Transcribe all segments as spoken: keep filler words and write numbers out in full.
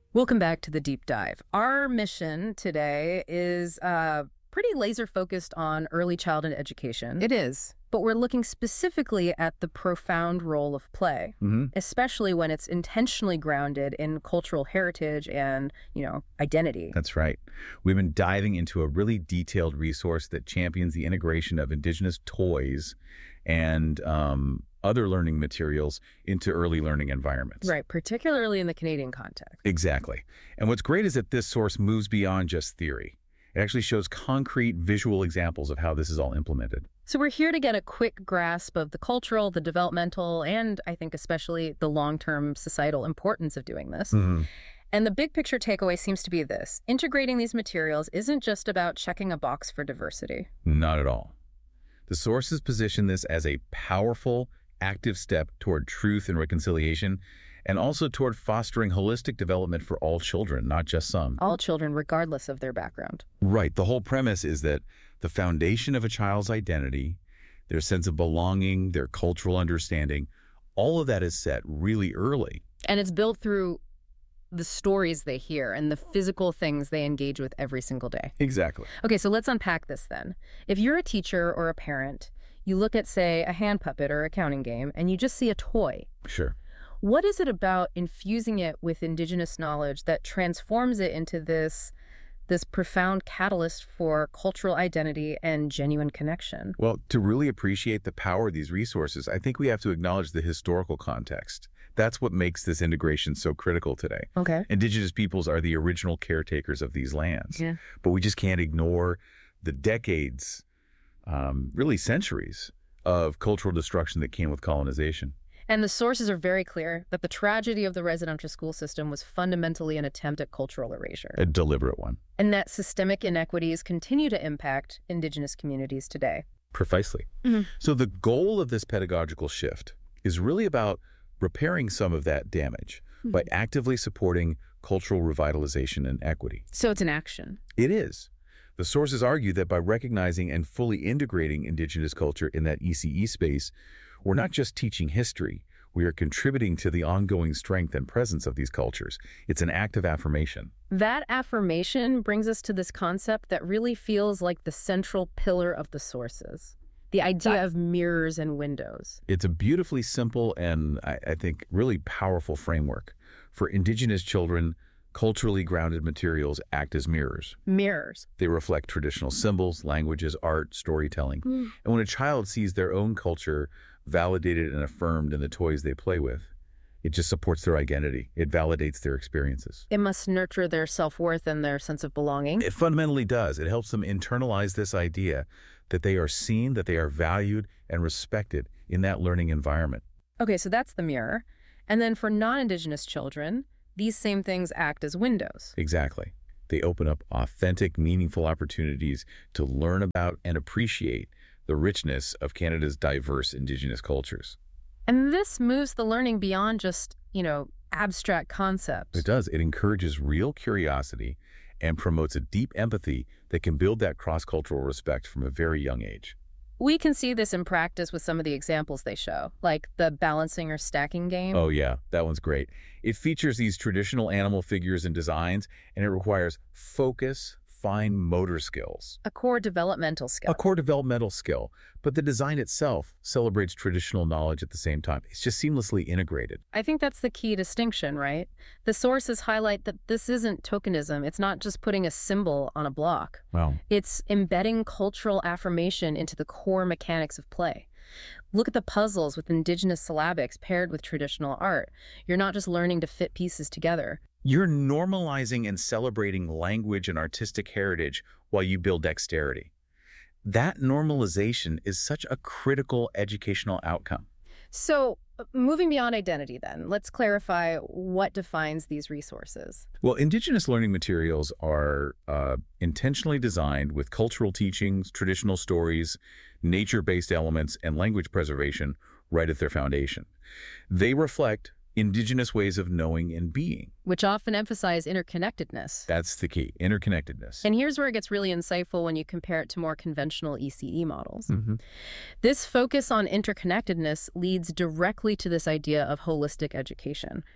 Welcome back to the deep dive. Our mission today is uh, pretty laser focused on early childhood education, It is. but we're looking specifically at the profound role of play, hmm especially when it's intentionally grounded in cultural heritage and, you know, identity. That's right. We've been diving into a really detailed resource that champions the integration of indigenous toys and um, other learning materials into early learning environments. Right, particularly in the Canadian context. Exactly. And what's great is that this source moves beyond just theory. It actually shows concrete visual examples of how this is all implemented. So we're here to get a quick grasp of the cultural, the developmental, and I think especially the long-term societal importance of doing this. Mhm. And the big picture takeaway seems to be this: integrating these materials isn't just about checking a box for diversity. Not at all. The sources position this as a powerful, active step toward truth and reconciliation, and also toward fostering holistic development for all children, not just some. All children, regardless of their background. Right. The whole premise is that the foundation of a child's identity, their sense of belonging, their cultural understanding, all of that is set really early. And it's built through the stories they hear and the physical things they engage with every single day. Exactly. Okay, so let's unpack this then. If you're a teacher or a parent, you look at, say, a hand puppet or a counting game, and you just see a toy. Sure. What is it about infusing it with indigenous knowledge that transforms it into this this profound catalyst for cultural identity and genuine connection? Well, to really appreciate the power of these resources, I think we have to acknowledge the historical context. That's what makes this integration so critical today. Okay. Indigenous peoples are the original caretakers of these lands, Yeah. but we just can't ignore the decades, um, really centuries, of cultural destruction that came with colonization. And the sources are very clear that the tragedy of the residential school system was fundamentally an attempt at cultural erasure, A deliberate one. and that systemic inequities continue to impact indigenous communities today. Precisely. Mhm. So the goal of this pedagogical shift is really about repairing some of that damage by actively supporting cultural revitalization and equity. So it's an action. It is. The sources argue that by recognizing and fully integrating indigenous culture in that E C E space, we're not just teaching history, we are contributing to the ongoing strength and presence of these cultures. It's an act of affirmation. That affirmation brings us to this concept that really feels like the central pillar of the sources, the idea of mirrors and windows. It's a beautifully simple and, I, I think, really powerful framework. For indigenous children, culturally grounded materials act as mirrors. Mirrors. They reflect traditional symbols, languages, art, storytelling. Mm. And when a child sees their own culture validated and affirmed in the toys they play with, it just supports their identity. It validates their experiences. It must nurture their self-worth and their sense of belonging. It fundamentally does. It helps them internalize this idea that they are seen, that they are valued and respected in that learning environment. Okay, so that's the mirror. And then for non-Indigenous children, these same things act as windows. Exactly. They open up authentic, meaningful opportunities to learn about and appreciate the richness of Canada's diverse Indigenous cultures. And this moves the learning beyond just, you know, abstract concepts. It does. It encourages real curiosity and promotes a deep empathy that can build that cross-cultural respect from a very young age. We can see this in practice with some of the examples they show, like the balancing or stacking game. Oh yeah, that one's great. It features these traditional animal figures and designs, and it requires focus, fine motor skills. A core developmental skill. A core developmental skill, but the design itself celebrates traditional knowledge at the same time. It's just seamlessly integrated. I think that's the key distinction, right? The sources highlight that this isn't tokenism. It's not just putting a symbol on a block. Wow. It's embedding cultural affirmation into the core mechanics of play. Look at the puzzles with indigenous syllabics paired with traditional art. You're not just learning to fit pieces together. You're normalizing and celebrating language and artistic heritage while you build dexterity. That normalization is such a critical educational outcome. So, uh, moving beyond identity then, let's clarify what defines these resources. Well, Indigenous learning materials are uh, intentionally designed with cultural teachings, traditional stories, nature-based elements, and language preservation right at their foundation. They reflect Indigenous ways of knowing and being. Which often emphasize interconnectedness. That's the key, interconnectedness. And here's where it gets really insightful when you compare it to more conventional E C E models. Mhm. This focus on interconnectedness leads directly to this idea of holistic education.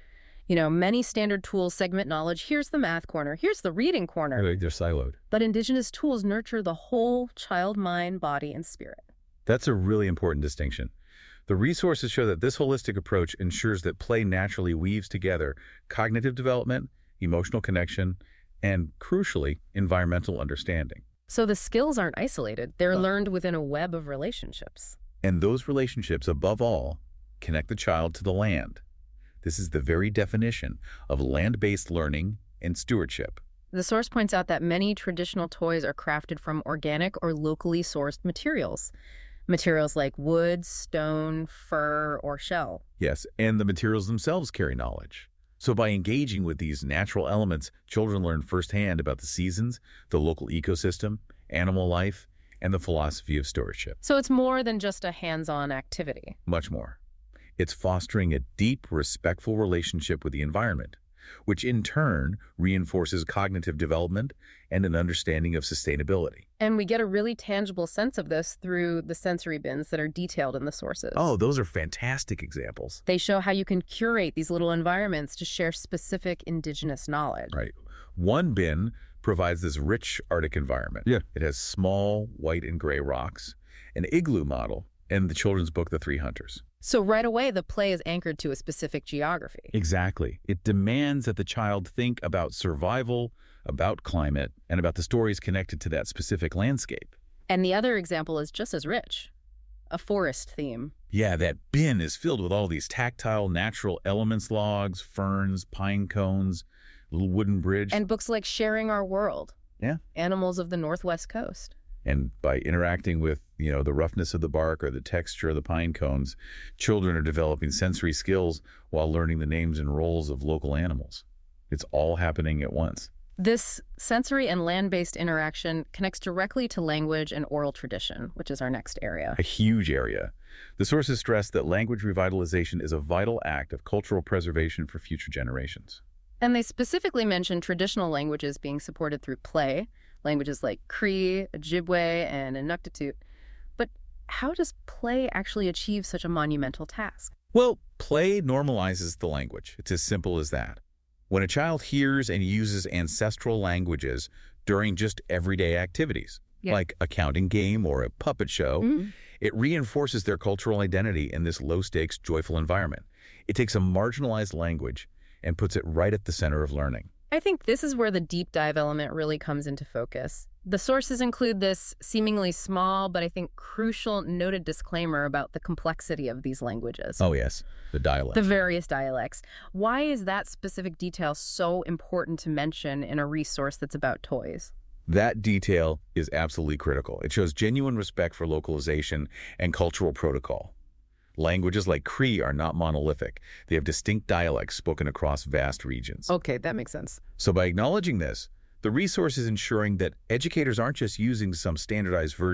You know, many standard tools segment knowledge. Here's the math corner. Here's the reading corner. They're they're siloed. But indigenous tools nurture the whole child, mind, body, and spirit. That's a really important distinction. The resources show that this holistic approach ensures that play naturally weaves together cognitive development, emotional connection, and, crucially, environmental understanding. So the skills aren't isolated. They're Uh. learned within a web of relationships. And those relationships, above all, connect the child to the land. This is the very definition of land-based learning and stewardship. The source points out that many traditional toys are crafted from organic or locally sourced materials. Materials like wood, stone, fur, or shell. Yes, and the materials themselves carry knowledge. So by engaging with these natural elements, children learn firsthand about the seasons, the local ecosystem, animal life, and the philosophy of stewardship. So it's more than just a hands-on activity. Much more. It's fostering a deep, respectful relationship with the environment, which in turn reinforces cognitive development and an understanding of sustainability. And we get a really tangible sense of this through the sensory bins that are detailed in the sources. Oh, those are fantastic examples. They show how you can curate these little environments to share specific indigenous knowledge. Right. One bin provides this rich Arctic environment. Yeah. It has small white and gray rocks, an igloo model, and the children's book, The Three Hunters. So right away, the play is anchored to a specific geography. Exactly. It demands that the child think about survival, about climate, and about the stories connected to that specific landscape. And the other example is just as rich. A forest theme. Yeah, that bin is filled with all these tactile, natural elements, logs, ferns, pine cones, little wooden bridge. And books like Sharing Our World. Yeah. Animals of the Northwest Coast. And by interacting with, you know, the roughness of the bark or the texture of the pine cones, children are developing sensory skills while learning the names and roles of local animals. It's all happening at once. This sensory and land-based interaction connects directly to language and oral tradition, which is our next area. A huge area. The sources stress that language revitalization is a vital act of cultural preservation for future generations. And they specifically mention traditional languages being supported through play, languages like Cree, Ojibwe, and Inuktitut. But how does play actually achieve such a monumental task? Well, play normalizes the language. It's as simple as that. When a child hears and uses ancestral languages during just everyday activities, Yeah. like a counting game or a puppet show, Mhm. it reinforces their cultural identity in this low-stakes, joyful environment. It takes a marginalized language and puts it right at the center of learning. I think this is where the deep dive element really comes into focus. The sources include this seemingly small, but I think crucial noted disclaimer about the complexity of these languages. Oh, yes, the dialect. The various dialects. Why is that specific detail so important to mention in a resource that's about toys? That detail is absolutely critical. It shows genuine respect for localization and cultural protocol. Languages like Cree are not monolithic. They have distinct dialects spoken across vast regions. Okay, that makes sense. So by acknowledging this, the resource is ensuring that educators aren't just using some standardized version